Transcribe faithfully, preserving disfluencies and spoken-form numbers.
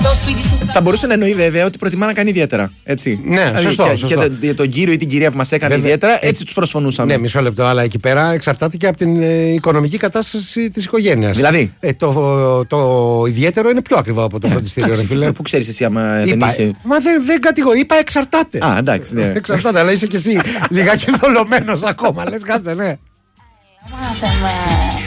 Θα μπορούσε να εννοεί βέβαια ότι προτιμά να κάνει ιδιαίτερα. Έτσι. Ναι, δηλαδή, σωστό. Και, σωστό. και για τον κύριο ή την κυρία που μας έκανε βέβαια, ιδιαίτερα, έτσι ε, τους προσφωνούσαμε. Ναι, μισό λεπτό, αλλά εκεί πέρα εξαρτάται και από την ε, οικονομική κατάσταση της οικογένειας. Δηλαδή. Ε, το, το, το ιδιαίτερο είναι πιο ακριβό από το φροντιστήριο, ρε φίλε. Πού ξέρεις εσύ, άμα δεν είπα, είχε. Μα δεν, δεν κατηγορώ, είπα εξαρτάται. Α, εντάξει. Ναι. Εξαρτάται, αλλά είσαι κι εσύ λιγάκι δολωμένος ακόμα. Λες, κάτσε, ναι. Μάθαμε.